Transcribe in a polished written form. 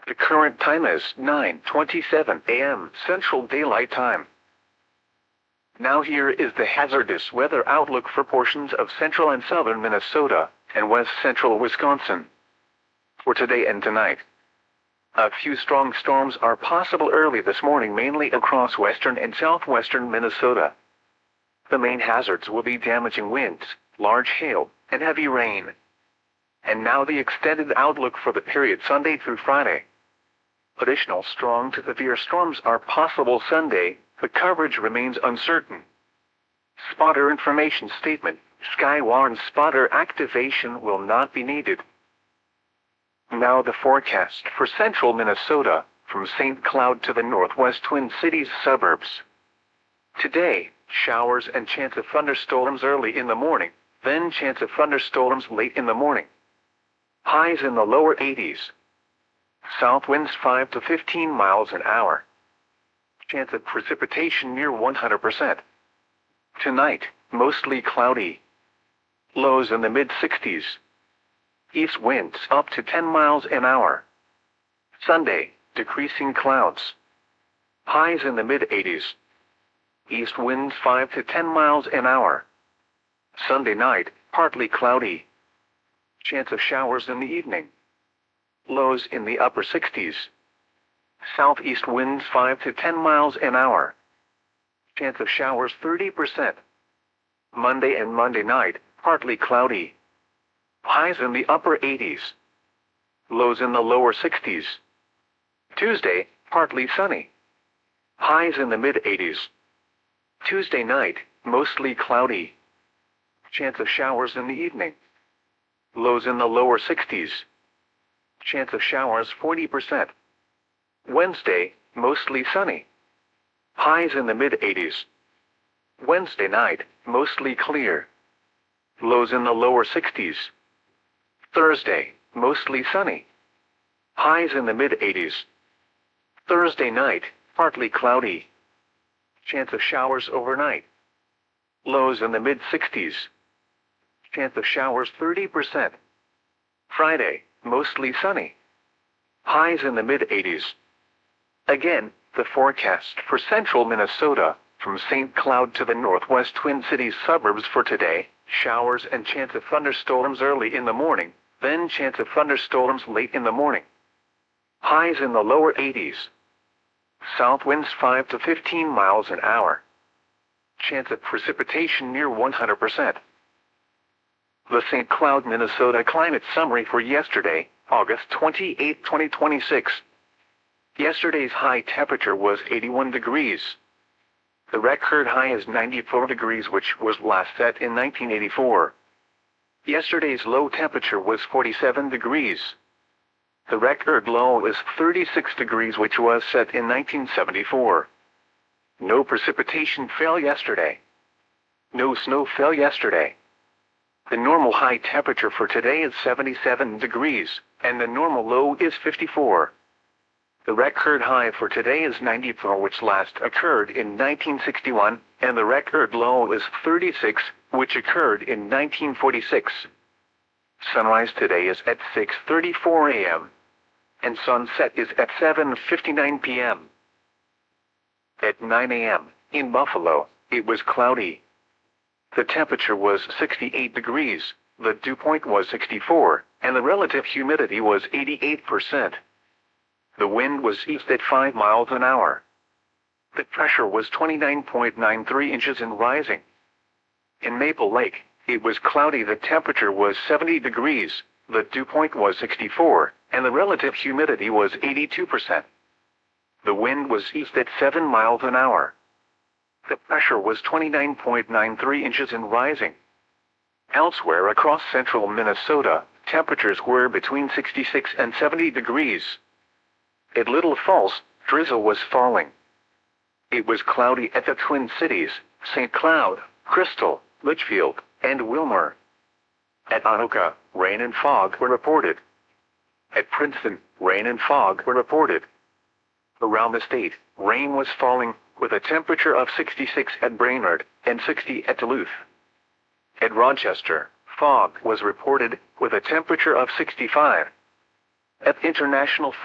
The current time is 9:27 a.m. Central Daylight Time. Now here is the hazardous weather outlook for portions of central and southern Minnesota and west central Wisconsin. For today and tonight, a few strong storms are possible early this morning, mainly across western and southwestern Minnesota. The main hazards will be damaging winds, large hail, and heavy rain. And now the extended outlook for the period Sunday through Friday. Additional strong to severe storms are possible Sunday, but coverage remains uncertain. Spotter information statement: Skywarn spotter activation will not be needed. Now the forecast for central Minnesota, from St. Cloud to the northwest Twin Cities suburbs. Today, showers and chance of thunderstorms early in the morning, then chance of thunderstorms late in the morning. Highs in the lower 80s. South winds 5 to 15 miles an hour. Chance of precipitation near 100%. Tonight, mostly cloudy. Lows in the mid-60s. East winds up to 10 miles an hour. Sunday, decreasing clouds. Highs in the mid-80s. East winds 5 to 10 miles an hour. Sunday night, partly cloudy. Chance of showers in the evening. Lows in the upper 60s. Southeast winds 5 to 10 miles an hour. Chance of showers 30%. Monday and Monday night, partly cloudy. Highs in the upper 80s. Lows in the lower 60s. Tuesday, partly sunny. Highs in the mid-80s. Tuesday night, mostly cloudy. Chance of showers in the evening. Lows in the lower 60s. Chance of showers 40%. Wednesday, mostly sunny. Highs in the mid-80s. Wednesday night, mostly clear. Lows in the lower 60s. Thursday, mostly sunny. Highs in the mid-80s. Thursday night, partly cloudy. Chance of showers overnight. Lows in the mid-60s. Chance of showers 30%. Friday, mostly sunny. Highs in the mid-80s. Again, the forecast for central Minnesota, from St. Cloud to the northwest Twin Cities suburbs for today: showers and chance of thunderstorms early in the morning, then chance of thunderstorms late in the morning. Highs in the lower 80s. South winds 5 to 15 miles an hour. Chance of precipitation near 100%. The St. Cloud, Minnesota climate summary for yesterday, August 28, 2026. Yesterday's high temperature was 81 degrees. The record high is 94 degrees, which was last set in 1984. Yesterday's low temperature was 47 degrees. The record low is 36 degrees, which was set in 1974. No precipitation fell yesterday. No snow fell yesterday. The normal high temperature for today is 77 degrees, and the normal low is 54. The record high for today is 94, which last occurred in 1961, and the record low is 36, which occurred in 1946. Sunrise today is at 6:34 a.m. and sunset is at 7:59 p.m. At 9 a.m., in Buffalo, it was cloudy. The temperature was 68 degrees, the dew point was 64, and the relative humidity was 88%. The wind was east at 5 miles an hour. The pressure was 29.93 inches and rising. In Maple Lake, it was cloudy. The temperature was 70 degrees, the dew point was 64, and the relative humidity was 82%. The wind was east at 7 miles an hour. The pressure was 29.93 inches and rising. Elsewhere across central Minnesota, temperatures were between 66 and 70 degrees. At Little Falls, drizzle was falling. It was cloudy at the Twin Cities, St. Cloud, Crystal, Litchfield, and Wilmer. At Anoka, rain and fog were reported. At Princeton, rain and fog were reported. Around the state, rain was falling, with a temperature of 66 at Brainerd and 60 at Duluth. At Rochester, fog was reported, with a temperature of 65. At International